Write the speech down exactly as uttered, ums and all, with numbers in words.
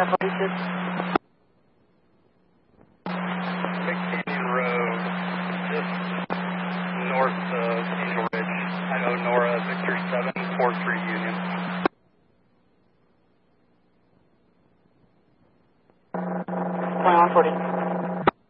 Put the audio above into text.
Voices. Big Canyon Road, just north of Angel Ridge, Idaho Nora, Victor seven four three Union. twenty-one forty.